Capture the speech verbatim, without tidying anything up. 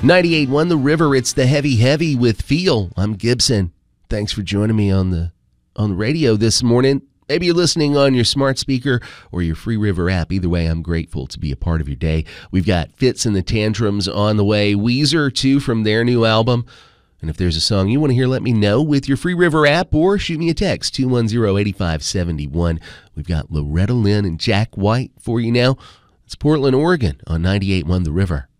ninety-eight point one The River, it's the Heavy Heavy with Feel. I'm Gibson. Thanks for joining me on the on the radio this morning. Maybe you're listening on your smart speaker or your Free River app. Either way, I'm grateful to be a part of your day. We've got Fitz and the Tantrums on the way. Weezer, too, from their new album. And if there's a song you want to hear, let me know with your Free River app or shoot me a text, two one zero, eight five seven one. We've got Loretta Lynn and Jack White for you now. It's Portland, Oregon on ninety-eight point one The River.